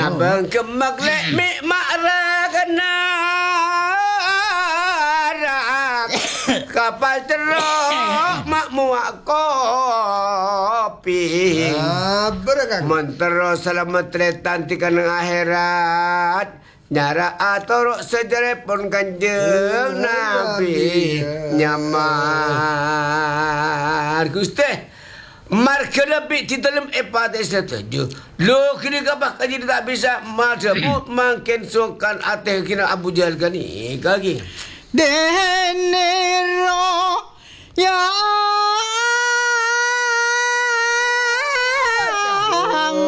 Abang kemak lek mik makragana kapal cerok mak muak kopi. Mentero selamat tretan tikan akhirat. Nyara atorok sejarah pun kanjeng Nabi nyaman Gusti marga lebih di dalam epate setuju lo kini kapah kaji tak bisa madabut makin sokan ate kina Abu Jahal kani kaki denero ya